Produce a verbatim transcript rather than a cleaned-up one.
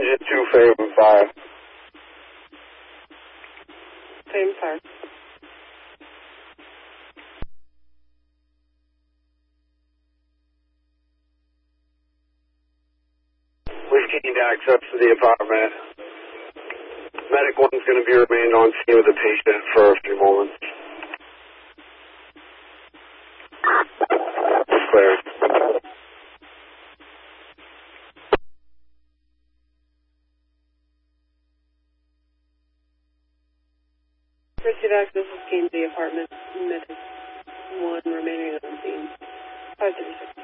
Engine two, Fame Fire. Fame Fire. We've gained access to the apartment. Medic one's going to be remained on scene with the patient for a few moments. Clear. Receive access is gained to the apartment. Medic one remaining on scene. five thirty-six.